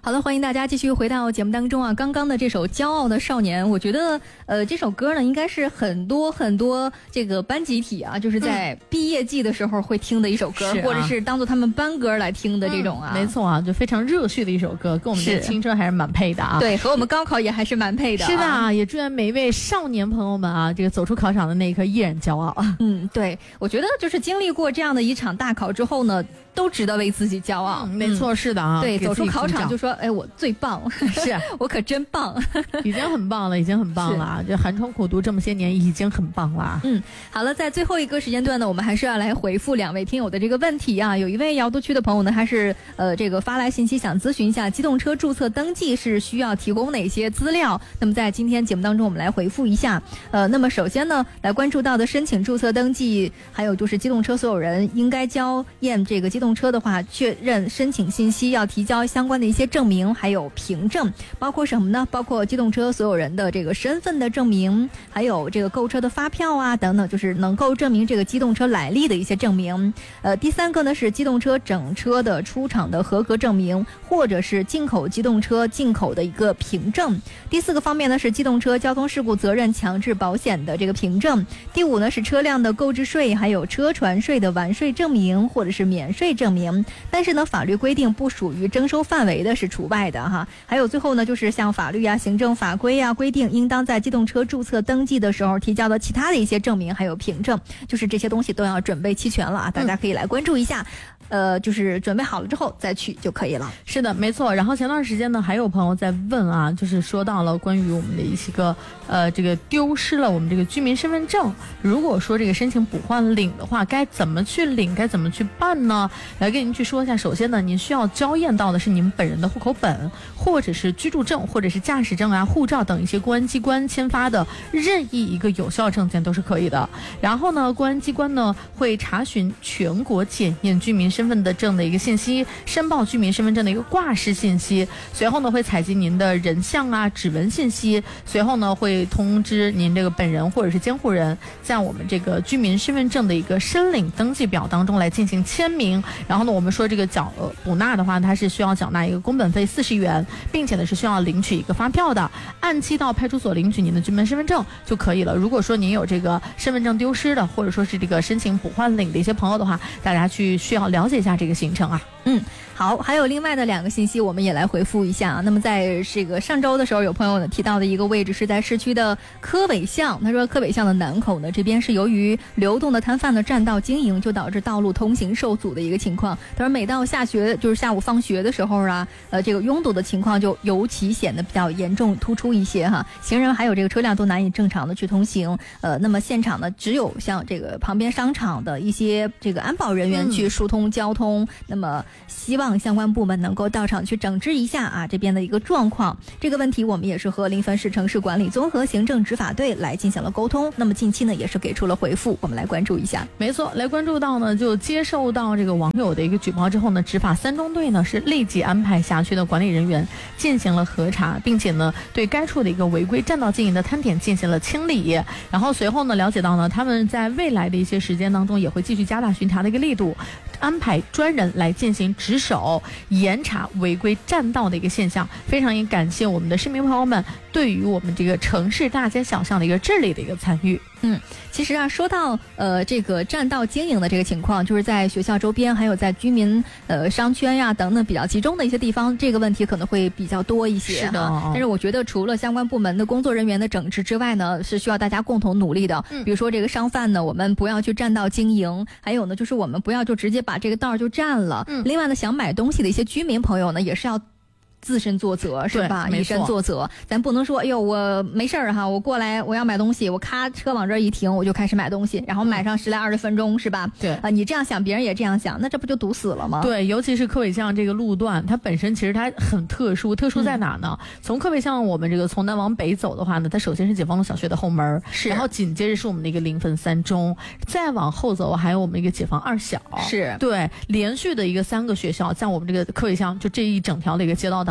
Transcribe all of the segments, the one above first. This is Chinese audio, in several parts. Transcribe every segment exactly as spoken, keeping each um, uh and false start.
好了，欢迎大家继续回到节目当中啊。刚刚的这首《骄傲的少年》，我觉得呃这首歌呢，应该是很多很多这个班集体啊，就是在毕业季的时候会听的一首歌，嗯啊、或者是当做他们班歌来听的这种啊。 嗯、没错啊，就非常热血的一首歌，跟我们的青春还是蛮配的啊。 对，和我们高考也还是蛮配的、啊。 是的啊，也祝愿每一位少年朋友们啊，这个走出考场的那一刻依然骄傲。 嗯，对，我觉得就是经历过这样的一场大考之后呢，都值得为自己骄傲。 嗯、没错，是的啊。 对，走出考场就说，哎，我最棒。 是我可真棒， 已经很棒了，已经很棒了。就寒窗苦读这么些年，已经很棒了。 嗯，好了，在最后一个时间段呢，我们还是要来回复两位听友的这个问题啊。有一位瑶都区的朋友呢，他是呃这个发来信息想咨询一下，机动车注册登记是需要提供哪些资料？那么在今天节目当中，我们来回复一下。呃，那么首先呢，来关注到的申请注册登记，还有就是机动车所有人应该交验这个机动车的话，确认申请信息要提交相关的一些证明，还有凭证，包括什么呢？包括机动车所有人的这个身份的证明，还有这个购车的发票啊等等，就是能够证明这个机动车来历的一些证明。呃，第三个呢是机动车整车的出厂的合格证明，或者是进口机动车进口的一个凭证。第四个方面呢是机动车交通事故责任强制保险的这个凭证。第五呢是车辆的购置税还有车船税的完税证明或者是免税证明，但是呢法律规定不属于征收范围的是除外的哈。还有最后呢就是像法律啊行政法规啊规定应当在机动车注册登记的时候提交的其他的一些证明还有凭证，就是这些东西都要准备齐全了啊，大家可以来关注一下、嗯、呃就是准备好了之后再去就可以了。 是的，没错。然后前段时间呢还有朋友在问啊，就是说到了关于我们的一些个呃这个丢失了我们这个居民身份证，如果说这个申请补换领的话该怎么去领，该怎么去办呢？来跟您去说一下。首先呢，您需要交验到的是您本人的户口本或者是居住证或者是驾驶证啊护照等一些公安机关签发的任意一个有效证件都是可以的。然后呢，公安机关呢会查询全国检验居民身份的证的一个信息，申报居民身份证的一个挂失信息，随后呢会采集您的人像啊指纹信息，随后呢会通知您这个本人或者是监护人在我们这个居民身份证的一个申领登记表当中来进行签名。然后呢我们说这个缴呃补纳的话，它是需要缴纳一个工本费四十元，并且呢是需要领取一个发票的，按期到派出所领取您的居民身份证就可以了。如果说您有这个身份证丢失的，或者说是这个申请补换领的一些朋友的话，大家去需要了解一下这个行程啊。 嗯，好，还有另外的两个信息我们也来回复一下啊。那么在这个上周的时候，有朋友呢提到的一个位置是在市区的科尾巷，他说科尾巷的南口呢这边是由于流动的摊贩的占道经营，就导致道路通行受阻的一个情况。他说每到下学就是下午放学的时候啊，呃这个拥堵的情况就尤其显得比较严重突出一些哈，行人还有这个车辆都难以正常的去通行。呃那么现场呢只有像这个旁边商场的一些这个安保人员去疏通交通、嗯、那么希望相关部门能够到场去整治一下啊这边的一个状况。这个问题我们也是和临汾市城市管理综合行政执法队来进行了沟通，那么近期呢也是给出了回复，我们来关注一下。 没错，来关注到呢就接受到这个网友的一个举报之后呢，执法三中队呢是立即安排辖区的管理人员进行了核查，并且呢对该处的一个违规占道经营的摊点进行了清理。然后随后呢了解到呢他们在未来的一些时间当中也会继续加大巡查的一个力度，安排专人来进行值守严查违规占道的一个现象。非常也感谢我们的市民朋友们对于我们这个城市大街小巷的一个治理的一个参与。 嗯，其实啊，说到呃这个占道经营的这个情况，就是在学校周边，还有在居民呃商圈呀等等比较集中的一些地方，这个问题可能会比较多一些。 是的、哦， 但是我觉得除了相关部门的工作人员的整治之外呢，是需要大家共同努力的。嗯，比如说这个商贩呢，我们不要去占道经营，还有呢，就是我们不要就直接把这个道就占了。嗯，另外呢，想买东西的一些居民朋友呢，也是要自身作则，是吧？以身作则，咱不能说哎呦我没事儿哈，我过来我要买东西，我咔车往这一停，我就开始买东西，然后买上十来二十分钟，是吧？ 对啊、 呃，你这样想，别人也这样想，那这不就堵死了吗？ 对，尤其是科尾巷这个路段，它本身其实它很特殊，特殊在哪呢？嗯、从科尾巷我们这个从南往北走的话呢，它首先是解放路小学的后门，是，然后紧接着是我们的一个临汾三中，再往后走还有我们一个解放二小， 是对， 连续的一个三个学校，在我们这个科尾巷就这一整条的一个街道当中。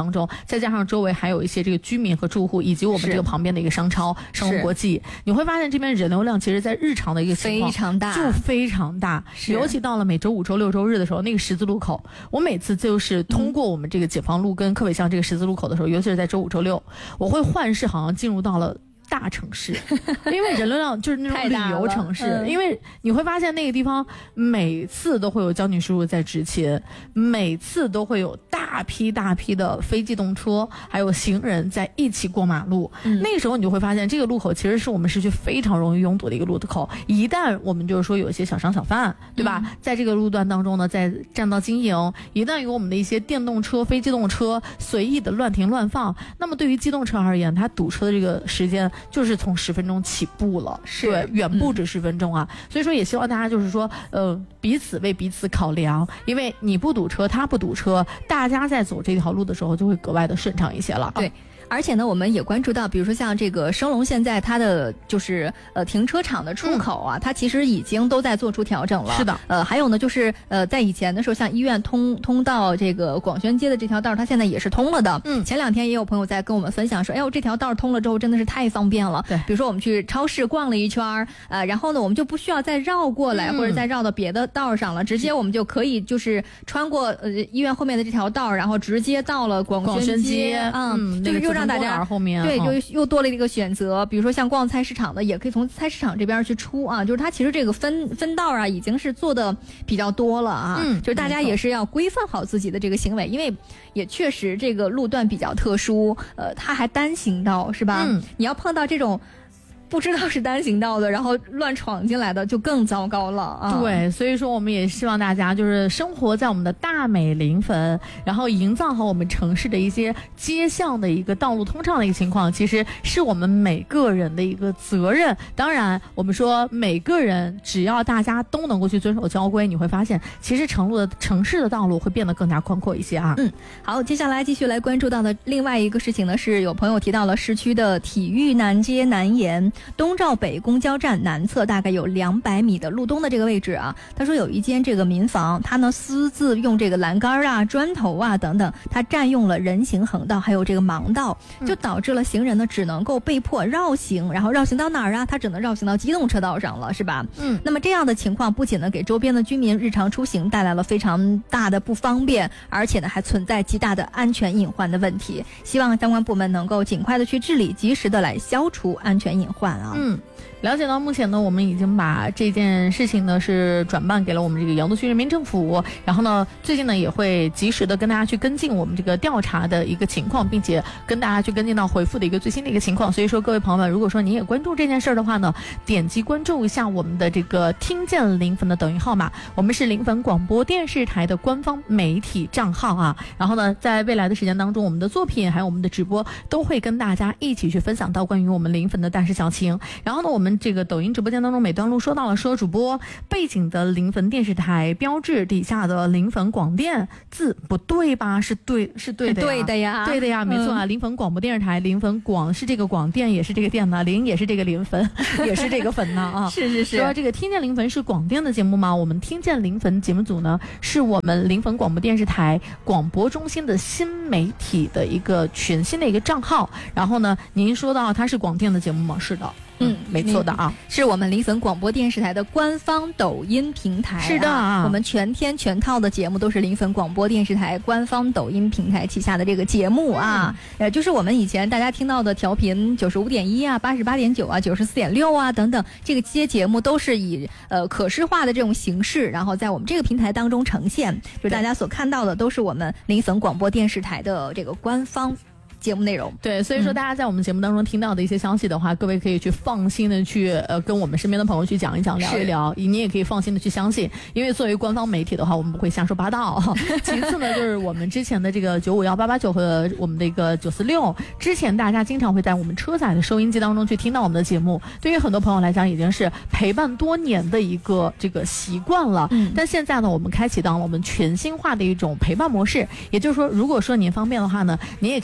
当中，再加上周围还有一些这个居民和住户，以及我们这个旁边的一个商超生活国际，你会发现这边人流量其实在日常的一个情况非常大， 就非常大，尤其到了每周五、周六、周日的时候，那个十字路口，我每次就是通过我们这个解放路跟柯北巷这个十字路口的时候，尤其是在周五、周六，我会幻视好像进入到了大城市，因为人流量就是那种旅游城市、嗯、因为你会发现那个地方每次都会有交警叔叔在执勤，每次都会有大批大批的非机动车还有行人在一起过马路、嗯、那个时候你就会发现这个路口其实是我们市区非常容易拥堵的一个路口，一旦我们就是说有一些小商小贩对吧、嗯、在这个路段当中呢在占道经营，一旦有我们的一些电动车非机动车随意的乱停乱放，那么对于机动车而言，它堵车的这个时间就是从十分钟起步了，是对，远不止十分钟啊、嗯、所以说也希望大家就是说呃彼此为彼此考量，因为你不堵车他不堵车，大家在走这条路的时候就会格外的顺畅一些了。 对，而且呢我们也关注到比如说像这个升龙现在它的就是呃停车场的出口啊、嗯、它其实已经都在做出调整了。 是的， 呃还有呢就是呃在以前的时候像医院通通到这个广宣街的这条道它现在也是通了的。嗯，前两天也有朋友在跟我们分享说，哎呦这条道通了之后真的是太方便了。对，比如说我们去超市逛了一圈呃然后呢我们就不需要再绕过来、嗯、或者再绕到别的道上了，直接我们就可以就是穿过呃医院后面的这条道，然后直接到了广宣街。嗯，就是又让大家后面对就又多了一个选择，比如说像逛菜市场的也可以从菜市场这边去出啊，就是它其实这个分分道啊已经是做的比较多了啊。嗯，就是大家也是要规范好自己的这个行为，因为也确实这个路段比较特殊，呃它还单行道是吧？嗯，你要碰到这种不知道是单行道的然后乱闯进来的就更糟糕了啊！ 对，所以说我们也希望大家就是生活在我们的大美临汾，然后营造好我们城市的一些街巷的一个道路通畅的一个情况，其实是我们每个人的一个责任。当然我们说每个人只要大家都能够去遵守交规，你会发现其实城路的城市的道路会变得更加宽阔一些啊。 嗯，好，接下来继续来关注到的另外一个事情呢，是有朋友提到了市区的体育南街南沿东照北公交站南侧大概有两百米的路东的这个位置啊，他说有一间这个民房，他呢私自用这个栏杆啊、砖头啊等等，他占用了人行横道还有这个盲道，就导致了行人呢只能够被迫绕行，然后绕行到哪儿啊？他只能绕行到机动车道上了，是吧？嗯，那么这样的情况不仅呢给周边的居民日常出行带来了非常大的不方便，而且呢还存在极大的安全隐患的问题，希望相关部门能够尽快的去治理，及时的来消除安全隐患啊。 嗯，了解到目前呢，我们已经把这件事情呢是转办给了我们这个阳都区人民政府，然后呢最近呢也会及时的跟大家去跟进我们这个调查的一个情况，并且跟大家去跟进到回复的一个最新的一个情况。所以说各位朋友们，如果说您也关注这件事的话呢，点击关注一下我们的这个听见临汾的抖音号码，我们是临汾广播电视台的官方媒体账号啊。然后呢在未来的时间当中，我们的作品还有我们的直播都会跟大家一起去分享到关于我们临汾的大事小情。然后呢我们这个抖音直播间当中每段录说到了说主播背景的临汾电视台标志底下的临汾广电字不对吧？是对，是对的呀， 对的呀， 对的呀，没错啊。临汾广播电视台，临汾广是这个广，电也是这个电呢，临也是这个临汾，也是这个汾呢啊。 是是是。 说这个听见临汾是广电的节目吗？我们听见临汾节目组呢是我们临汾广播电视台广播中心的新媒体的一个全新的一个账号。然后呢，您说到它是广电的节目吗？是的。嗯，没错的啊， 是我们临汾广播电视台的官方抖音平台、啊。 是的、啊， 我们全天全套的节目都是临汾广播电视台官方抖音平台旗下的这个节目啊。嗯、呃，就是我们以前大家听到的调频九十五点一啊、八十八点九啊、九十四点六啊等等，这个些节目都是以呃可视化的这种形式，然后在我们这个平台当中呈现。就大家所看到的都是我们临汾广播电视台的这个官方节目内容。 对，所以说大家在我们节目当中听到的一些消息的话、嗯、各位可以去放心的去呃跟我们身边的朋友去讲一讲，聊一聊，你也可以放心的去相信，因为作为官方媒体的话我们不会瞎说八道。其次呢就是我们之前的这个九五一八八九和我们的一个九四六，之前大家经常会在我们车载的收音机当中去听到我们的节目，对于很多朋友来讲已经是陪伴多年的一个这个习惯了、嗯、但现在呢我们开启到了我们全新化的一种陪伴模式，也就是说如果说您方便的话呢，您也可以直接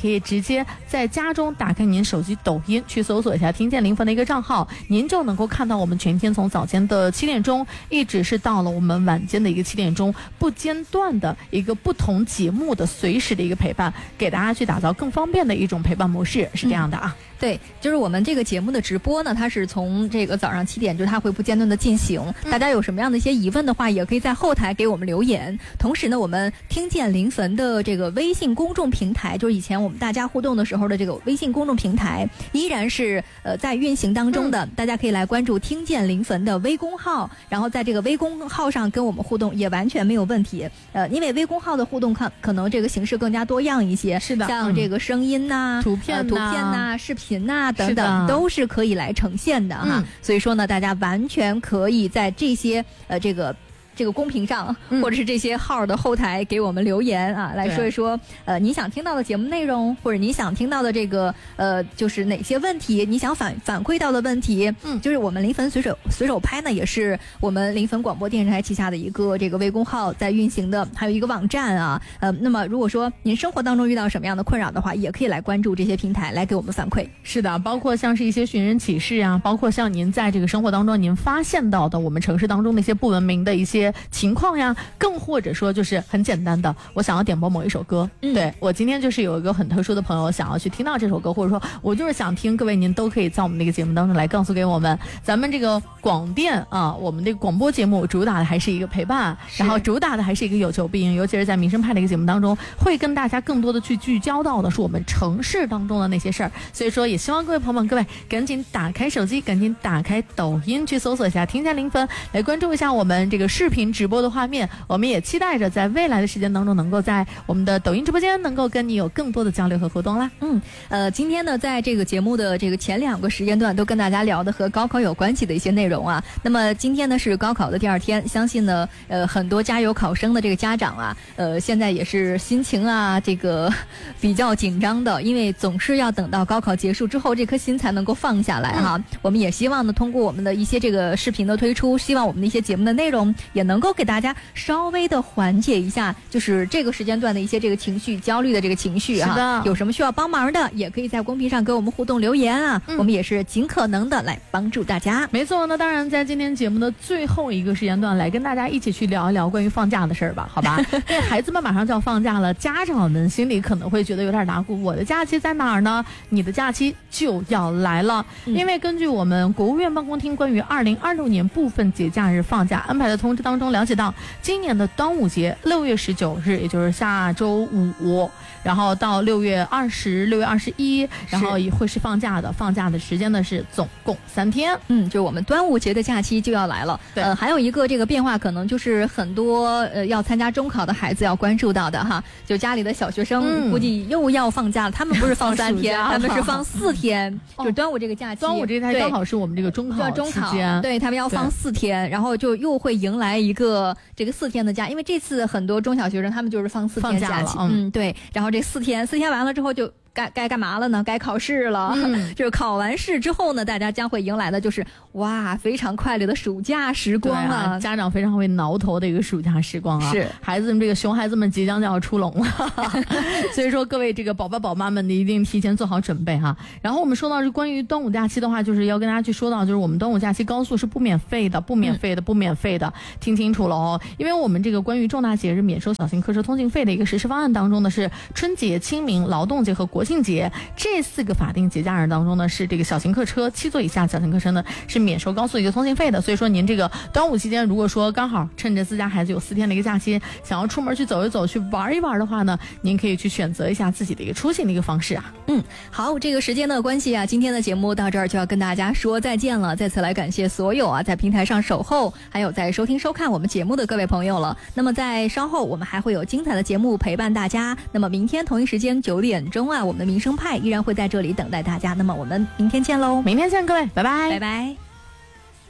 接在家中打开您手机抖音，去搜索一下听见临汾的一个账号，您就能够看到我们全天从早间的七点钟一直是到了我们晚间的一个七点钟不间断的一个不同节目的随时的一个陪伴，给大家去打造更方便的一种陪伴模式，是这样的啊。 嗯，对，就是我们这个节目的直播呢，它是从这个早上七点，就它会不间断的进行。嗯、大家有什么样的一些疑问的话，也可以在后台给我们留言。同时呢，我们听见临汾的这个微信公众平台，就是以前我们大家互动的时候的这个微信公众平台，依然是呃在运行当中的。嗯、大家可以来关注听见临汾的微公号，然后在这个微公号上跟我们互动也完全没有问题。呃，因为微公号的互动看可能这个形式更加多样一些， 是的， 像这个声音呐、啊、 图片、 呃、图片呐、啊、视频呐、啊、等等，都是可以来呈现的哈。嗯、所以说呢，大家完全可以在这些呃这个。这个公屏上，或者是这些号的后台给我们留言啊，嗯、来说一说呃你想听到的节目内容，或者你想听到的这个呃就是哪些问题，你想反反馈到的问题。嗯，就是我们临汾随手随手拍呢，也是我们临汾广播电视台旗下的一个这个微公号在运行的，还有一个网站啊。呃，那么如果说您生活当中遇到什么样的困扰的话，也可以来关注这些平台来给我们反馈。 是的，包括像是一些寻人启事啊，包括像您在这个生活当中您发现到的我们城市当中的一些不文明的一些情况呀，更或者说就是很简单的，我想要点播某一首歌，嗯、对我今天就是有一个很特殊的朋友想要去听到这首歌，或者说我就是想听，各位您都可以在我们这个节目当中来告诉给我们。咱们这个广电啊，我们这个广播节目主打的还是一个陪伴，然后主打的还是一个有求必应，尤其是在民生派的一个节目当中，会跟大家更多的去聚焦到的是我们城市当中的那些事儿。所以说也希望各位朋友们，各位赶紧打开手机，赶紧打开抖音去搜索一下听见临汾，来关注一下我们这个视频直播的画面。我们也期待着在未来的时间当中，能够在我们的抖音直播间能够跟你有更多的交流和互动啦。 嗯，呃，今天呢，在这个节目的这个前两个时间段，都跟大家聊的和高考有关系的一些内容啊。那么今天呢是高考的第二天，相信呢，呃，很多加油考生的这个家长啊，呃，现在也是心情啊，这个比较紧张的，因为总是要等到高考结束之后，这颗心才能够放下来哈。嗯、我们也希望呢，通过我们的一些这个视频的推出，希望我们的一些节目的内容也能够给大家稍微的缓解一下，就是这个时间段的一些这个情绪焦虑的这个情绪啊。有什么需要帮忙的，也可以在公屏上跟我们互动留言啊。嗯、我们也是尽可能的来帮助大家。 没错，那当然在今天节目的最后一个时间段，来跟大家一起去聊一聊关于放假的事儿吧，好吧？因为孩子们马上就要放假了，家长们心里可能会觉得有点打鼓，我的假期在哪儿呢？你的假期就要来了，嗯、因为根据我们国务院办公厅关于二零二六年部分节假日放假安排的通知当中了解到，今年的端午节六月十九日，也就是下周五，然后到六月二十、六月二十一，然后也会是放假的。放假的时间呢是总共三天。 嗯，就是我们端午节的假期就要来了。 对， 呃，还有一个这个变化，可能就是很多呃要参加中考的孩子要关注到的哈，就家里的小学生、嗯、估计又要放假了。他们不是放三天，他们是放四天， 哦、 就是端午这个假期。 端午这个假期刚好是我们这个中考中考期间， 对他们要放四天，然后就又会迎来一个这个四天的假，因为这次很多中小学生他们就是放四天假期， 嗯, 嗯，对，然后这四天四天完了之后就该该干嘛了呢？该考试了。嗯、就是考完试之后呢，大家将会迎来的就是哇，非常快乐的暑假时光啊！ 啊家长非常会挠头的一个暑假时光啊！ 是孩子们这个熊孩子们即将就要出笼了，所以说各位这个宝爸宝妈们，你一定提前做好准备哈。然后我们说到是关于端午假期的话，就是要跟大家去说到，就是我们端午假期高速是不免费的，不免费的，不免费的，听清楚了哦！因为我们这个关于重大节日免收小型客车通行费的一个实施方案当中呢，是春节、清明、劳动节和国庆节这四个法定节假日当中呢，是这个小型客车七座以下小型客车呢是免收高速一个通行费的。所以说您这个端午期间，如果说刚好趁着自家孩子有四天的一个假期，想要出门去走一走，去玩一玩的话呢，您可以去选择一下自己的一个出行的一个方式啊。 嗯，好，这个时间的关系啊，今天的节目到这儿就要跟大家说再见了。再次来感谢所有啊在平台上守候，还有在收听收看我们节目的各位朋友了。那么在稍后我们还会有精彩的节目陪伴大家。那么明天同一时间九点钟啊，我们的民生派依然会在这里等待大家。那么我们明天见喽！ 明天见，各位，拜拜， 拜拜。